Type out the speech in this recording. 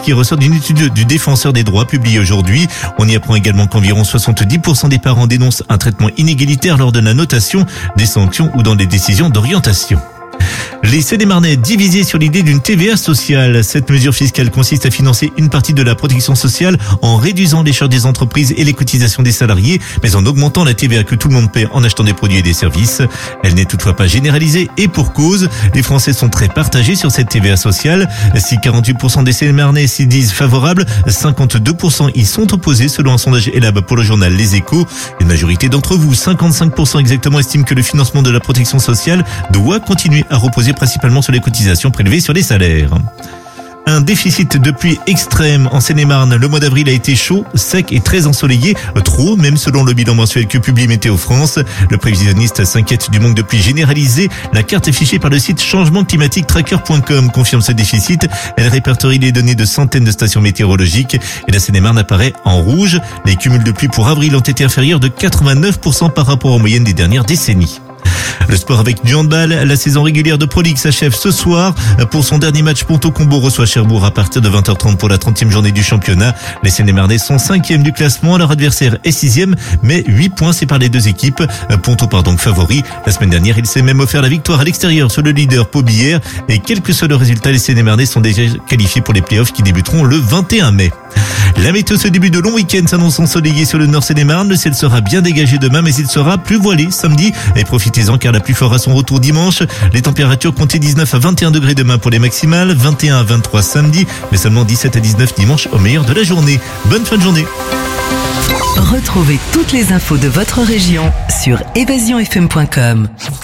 qui ressort d'une étude du Défenseur des droits publiée aujourd'hui. On y apprend également qu'environ 70% des parents dénoncent un traitement inégalitaire lors de la notation, des sanctions ou dans des décisions d'orientation. Les Seine-et-Marnais divisés sur l'idée d'une TVA sociale. Cette mesure fiscale consiste à financer une partie de la protection sociale en réduisant les charges des entreprises et les cotisations des salariés, mais en augmentant la TVA que tout le monde paie en achetant des produits et des services. Elle n'est toutefois pas généralisée et pour cause, les Français sont très partagés sur cette TVA sociale. Si 48% des Seine-et-Marnais s'y disent favorables, 52% y sont opposés selon un sondage Elab pour le journal Les Échos. Une majorité d'entre vous, 55% exactement, estiment que le financement de la protection sociale doit continuer à reposer principalement sur les cotisations prélevées sur les salaires. Un déficit de pluie extrême en Seine-et-Marne. Le mois d'avril a été chaud, sec et très ensoleillé. Trop, même selon le bilan mensuel que publie Météo France. Le prévisionniste s'inquiète du manque de pluie généralisé. La carte affichée par le site changementclimatique-tracker.com confirme ce déficit. Elle répertorie les données de centaines de stations météorologiques. Et la Seine-et-Marne apparaît en rouge. Les cumuls de pluie pour avril ont été inférieurs de 89% par rapport aux moyennes des dernières décennies. Le sport avec du handball, la saison régulière de Pro League s'achève ce soir. Pour son dernier match, Ponto Combo reçoit Cherbourg à partir de 20h30 pour la 30e journée du championnat. Les Seine-et-Marnais sont 5e du classement, leur adversaire est 6e, mais 8 points séparent les deux équipes. Ponto part donc favori. La semaine dernière, il s'est même offert la victoire à l'extérieur sur le leader Paubière. Et quel que soit le résultat, les Seine-et-Marnais sont déjà qualifiés pour les playoffs qui débuteront le 21 mai. La météo ce début de long week-end s'annonce ensoleillé sur le nord Seine-et-Marne. Le ciel sera bien dégagé demain, mais il sera plus voilé samedi. Et profitez-en car la pluie fera son retour dimanche. Les températures comptaient 19 à 21 degrés demain pour les maximales, 21 à 23 samedi, mais seulement 17 à 19 dimanche au meilleur de la journée. Bonne fin de journée. Retrouvez toutes les infos de votre région sur evasionfm.com.